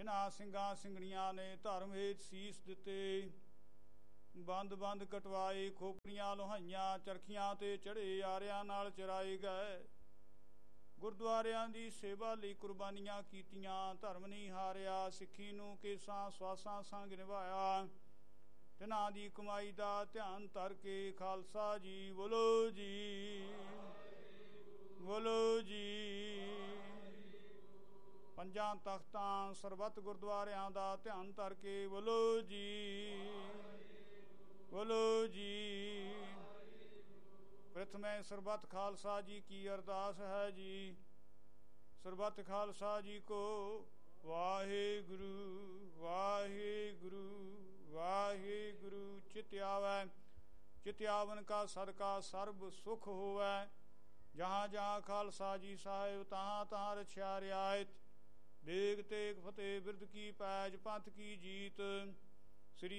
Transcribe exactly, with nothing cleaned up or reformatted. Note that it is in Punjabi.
ਜਿਨ੍ਹਾਂ ਸਿੰਘਾਂ ਸਿੰਘਣੀਆਂ ਨੇ ਧਰਮ ਹੇਤ ਸੀਸ ਦਿੱਤੇ। ਬੰਦ ਬੰਦ ਕਟਵਾਏ, ਖੋਪੜੀਆਂ ਲੋਹਾਈਆਂ, ਚਰਖੀਆਂ ਤੇ ਚੜ੍ਹੇ ਆਰਿਆਂ ਨਾਲ ਚਰਾਏ ਗਏ। ਗੁਰਦੁਆਰਿਆਂ ਦੀ ਸੇਵਾ ਲਈ ਕੁਰਬਾਨੀਆਂ ਕੀਤੀਆਂ। ਧਰਮ ਨਹੀਂ ਹਾਰਿਆ, ਸਿੱਖੀ ਨੂੰ ਕੇਸਾਂ ਸਵਾਸਾਂ ਸੰਗ ਨਿਭਾਇਆ। ਤਿਨਾਂ ਦੀ ਕਮਾਈ ਦਾ ਧਿਆਨ ਧਰ ਕੇ ਖਾਲਸਾ ਜੀ ਬੋਲੋ ਜੀ, ਬੋਲੋ ਜੀ। ਪੰਜਾਂ ਤਖਤਾਂ ਸਰਬੱਤ ਗੁਰਦੁਆਰਿਆਂ ਦਾ ਧਿਆਨ ਧਰ ਕੇ ਬੋਲੋ ਜੀ, ਬੋਲੋ ਜੀ। ਪ੍ਰਥਮੇ ਸਰਬੱਤ ਖਾਲਸਾ ਜੀ ਕੀ ਅਰਦਾਸ ਹੈ ਜੀ। ਸਰਬੱਤ ਖਾਲਸਾ ਜੀ ਕੋ ਵਾਹਿਗੁਰੂ ਵਾਹਿਗੁਰੂ ਵਾਹਿਗੁਰੂ। ਚਿਤ ਆਵੈ ਚਿਤ ਆਵਨ ਕਾ ਸਦਕਾ ਸਰਬ ਸੁਖ ਹੋਵੈ। ਜਹਾਂ ਜਹਾਂ ਖਾਲਸਾ ਜੀ ਸਾਹਿਬ ਤਹਾਂ ਤਹਾਂ ਰਛਿਆ ਰਿਆਇਤ। ਦੇਗ ਤੇਗ ਫਤਿਹ ਬਿਰਦ ਕੀ ਪੈਜ ਪੰਥ ਕੀ ਜੀਤ।